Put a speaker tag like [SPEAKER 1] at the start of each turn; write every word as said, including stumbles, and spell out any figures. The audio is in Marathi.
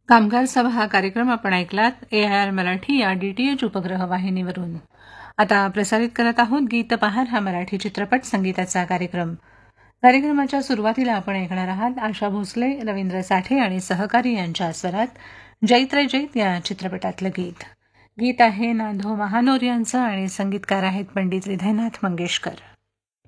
[SPEAKER 1] कामगार सभा हा कार्यक्रम आपण ऐकलात ए आय आर मराठी या डी टी एच उपग्रह वाहिनीवरून. आता प्रसारित करत आहोत गीतबहार हा मराठी चित्रपट संगीताचा कार्यक्रम. कार्यक्रमाच्या सुरुवातीला आपण ऐकणार आहात आशा भोसले, रवींद्र साठे आणि सहकारी यांच्या स्वरात जैत रे जैत या चित्रपटातलं गीत. गीत आहे नाधो महानोर यांचं आणि संगीतकार आहेत पंडित हृदयनाथ मंगेशकर.